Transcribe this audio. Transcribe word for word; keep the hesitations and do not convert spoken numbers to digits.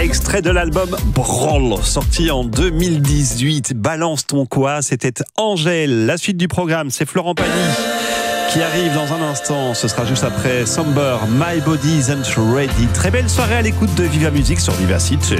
Extrait de l'album Brawl, sorti en deux mille dix-huit. Balance ton quoi, c'était Angèle. La suite du programme, c'est Florent Pagny qui arrive dans un instant. Ce sera juste après Somber, My Body Isn't Ready. Très belle soirée à l'écoute de Viva Musique sur Viva City.